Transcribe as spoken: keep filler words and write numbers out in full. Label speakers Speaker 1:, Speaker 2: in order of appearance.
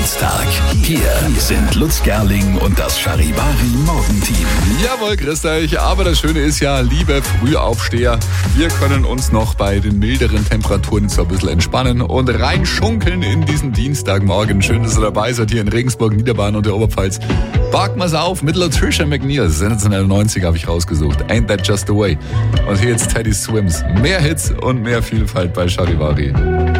Speaker 1: Dienstag. Hier sind Lutz Gerling und das Charivari Morgenteam.
Speaker 2: Jawohl, grüßt euch. Aber das Schöne ist ja, liebe Frühaufsteher, wir können uns noch bei den milderen Temperaturen so ein bisschen entspannen und reinschunkeln in diesen Dienstagmorgen. Schön, dass ihr dabei seid hier in Regensburg, Niederbayern und der Oberpfalz. Packen wir's auf mit Latricia McNeil. Sensationelle neunziger habe ich rausgesucht. Ain't That Just the Way. Und hier jetzt Teddy Swims. Mehr Hits und mehr Vielfalt bei Charivari.